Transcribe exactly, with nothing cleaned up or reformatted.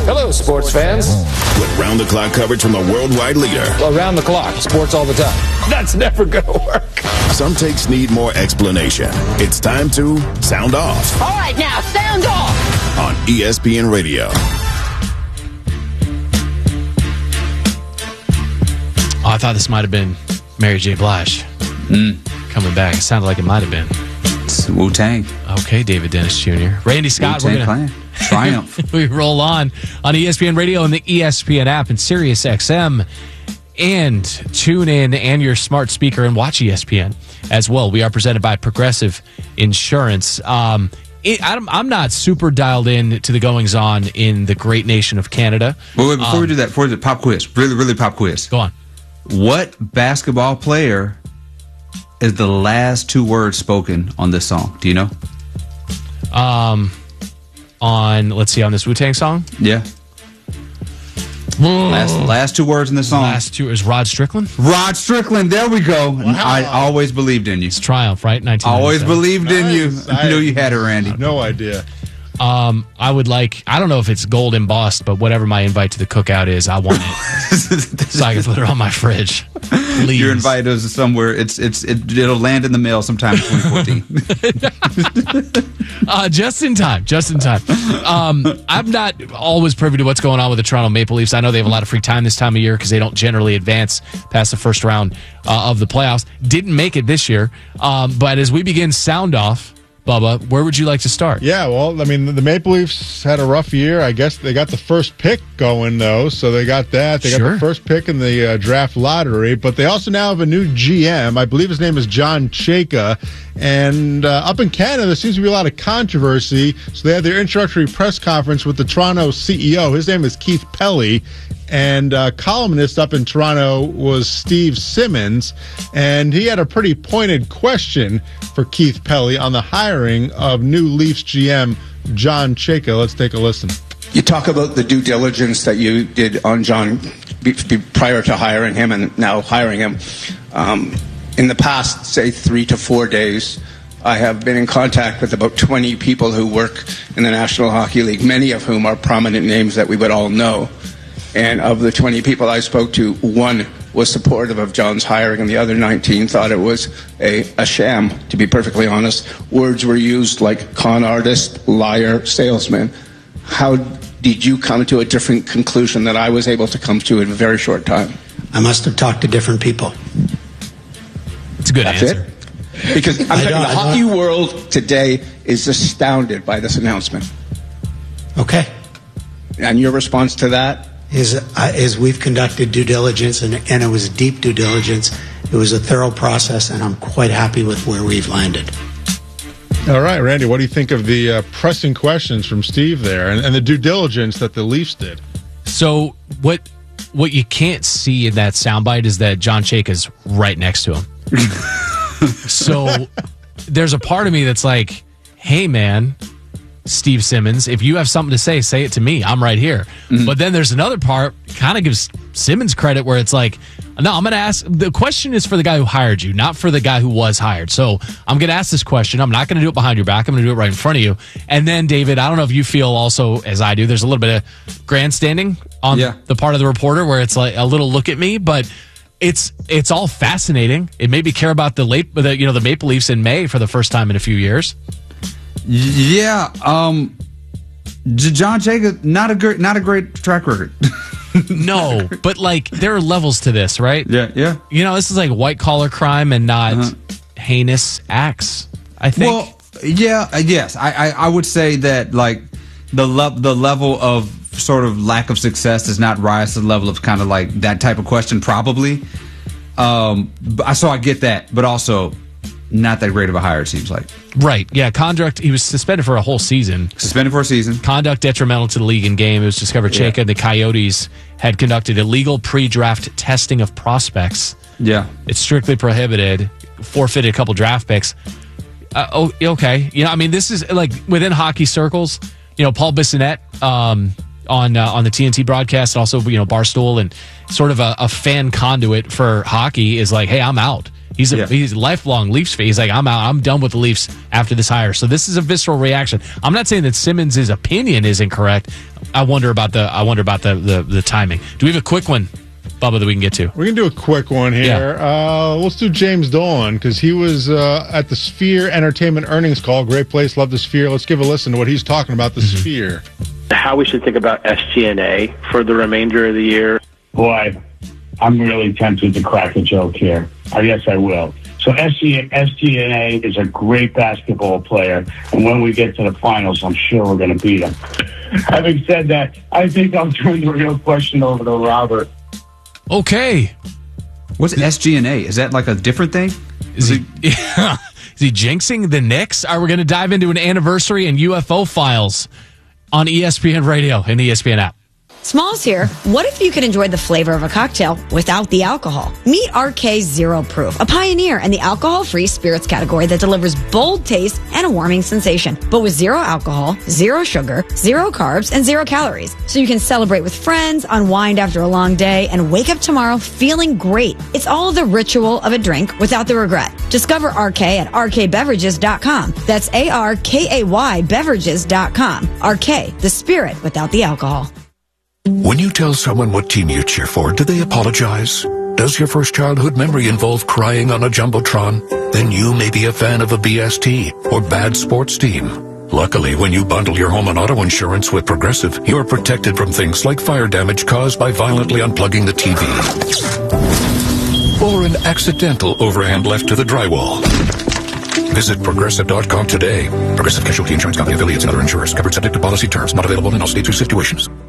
Hello, sports fans. With round-the-clock coverage from the worldwide leader. Around the clock, sports all the time. That's never going to work. Some takes need more explanation. It's time to sound off. All right, now, sound off. On E S P N Radio. Oh, I thought this might have been Mary J. Blige mm. coming back. It sounded like it might have been. It's Wu-Tang. Okay, David Dennis Junior Randy Scott, Wu-Tang we're going to Triumph. we roll on on E S P N Radio and the E S P N app and Sirius X M. And tune in and your smart speaker and watch E S P N as well. We are presented by Progressive Insurance. Um, it, I'm, I'm not super dialed in to the goings-on in the great nation of Canada. Wait, wait, before um, we do that, before we do the pop quiz, really, really pop quiz. Go on. What basketball player is the last two words spoken on this song? Do you know? Um, on, let's see, on this Wu-Tang song? Yeah. Last, last two words in the song. Last two is Rod Strickland. Rod Strickland. There we go. Wow. I always believed in you. It's Triumph, right? nineteen ninety-seven. Always believed in Nice. you. I knew you had it, Randy. No idea. Um, I would like, I don't know if it's gold embossed, but whatever my invite to the cookout is, I want it. So I can put it on my fridge. Please. You're invited us somewhere. It's it's it, it'll land in the mail sometime in twenty fourteen. uh, just in time. Just in time. Um, I'm not always privy to what's going on with the Toronto Maple Leafs. I know they have a lot of free time this time of year because they don't generally advance past the first round uh, of the playoffs. Didn't make it this year. Um, but as we begin sound off, Bubba, where would you like to start? Yeah, well, I mean, the Maple Leafs had a rough year. I guess they got the first pick going, though, so they got that. They got Sure. the first pick in the uh, draft lottery, but they also now have a new G M. I believe his name is John Chayka, and uh, up in Canada, there seems to be a lot of controversy, so they had their introductory press conference with the Toronto C E O. His name is Keith Pelly. And uh, columnist up in Toronto was Steve Simmons, and he had a pretty pointed question for Keith Pelly on the hiring of new Leafs G M John Chayka. Let's take a listen. You talk about the due diligence that you did on John be, be prior to hiring him and now hiring him. Um, in the past, say, three to four days, I have been in contact with about twenty people who work in the National Hockey League, many of whom are prominent names that we would all know. And of the twenty people I spoke to, one was supportive of John's hiring, and the other nineteen thought it was a, a sham, to be perfectly honest. Words were used like con artist, liar, salesman. How did you come to a different conclusion that I was able to come to in a very short time? I must have talked to different people. It's a good That's answer. it? Because I'm I telling you, don't- the I hockey don't- world today is astounded by this announcement. Okay. And your response to that? Is, uh, is we've conducted due diligence, and, and it was deep due diligence. It was a thorough process, and I'm quite happy with where we've landed. All right, Randy, what do you think of the uh, pressing questions from Steve there and, and the due diligence that the Leafs did? So what what you can't see in that soundbite is that John Chayka is right next to him. So there's a part of me that's like, hey, man, Steve Simmons, if you have something to say, say it to me. I'm right here. Mm-hmm. But then there's another part, kind of gives Simmons credit, where it's like, no, I'm going to ask, the question is for the guy who hired you, not for the guy who was hired. So I'm going to ask this question. I'm not going to do it behind your back. I'm going to do it right in front of you. And then, David, I don't know if you feel also, as I do, there's a little bit of grandstanding on Yeah. the part of the reporter where it's like a little look at me, but it's it's all fascinating. It made me care about the late, the, you know, the Maple Leafs in May for the first time in a few years. Yeah, um, J- John Chayka, not a great, not a great track record. No, but like there are levels to this, right? Yeah, yeah. You know, this is like white collar crime and not Uh-huh. heinous acts. I think. Well, yeah, uh, yes. I, I, I would say that like the le- the level of sort of lack of success does not rise to the level of kind of like that type of question, probably. Um, but, so I get that, but also not that great of a hire, it seems like. Right. Yeah. Conduct. He was suspended for a whole season. Suspended for a season. Conduct detrimental to the league and game. It was discovered Chayka Yeah. and the Coyotes had conducted illegal pre-draft testing of prospects. Yeah. It's strictly prohibited. Forfeited a couple draft picks. Uh, oh, okay. You know, I mean, this is like within hockey circles. You know, Paul Bissonnette um, on uh, on the T N T broadcast, and also you know Barstool, and sort of a, a fan conduit for hockey is like, hey, I'm out. He's a Yeah. he's a lifelong Leafs fan. He's like, I'm out. I'm done with the Leafs after this hire. So this is a visceral reaction. I'm not saying that Simmons' opinion is incorrect. I wonder about the I wonder about the the, the timing. Do we have a quick one, Bubba, that we can get to? We can do a quick one here. Yeah. Uh, let's do James Dolan because he was uh, at the Sphere Entertainment earnings call. Great place. Love the Sphere. Let's give a listen to what he's talking about the Mm-hmm. Sphere. How we should think about S G and A for the remainder of the year. Boy, I'm really tempted to crack a joke here. I guess I will. So S G, S G and A is a great basketball player, and when we get to the finals, I'm sure we're going to beat him. Having said that, I think I'll turn the real question over to Robert. Okay. What's S G and A? Is that like a different thing? Is he is he jinxing the Knicks? Are we going to dive into an anniversary and U F O files on E S P N Radio and the E S P N app? Smalls here. What if you could enjoy the flavor of a cocktail without the alcohol? Meet R K Zero Proof, a pioneer in the alcohol-free spirits category that delivers bold taste and a warming sensation, but with zero alcohol, zero sugar, zero carbs, and zero calories. So you can celebrate with friends, unwind after a long day, and wake up tomorrow feeling great. It's all the ritual of a drink without the regret. Discover R K at R K beverages dot com. That's A R K A Y beverages dot com. R K, the spirit without the alcohol. When you tell someone what team you cheer for, do they apologize? Does your first childhood memory involve crying on a Jumbotron? Then you may be a fan of a B S T or bad sports team. Luckily, when you bundle your home and auto insurance with Progressive, you're protected from things like fire damage caused by violently unplugging the T V. Or an accidental overhand left to the drywall. Visit Progressive dot com today. Progressive Casualty Insurance Company affiliates and other insurers. Covered subject to policy terms. Not available in all states or situations.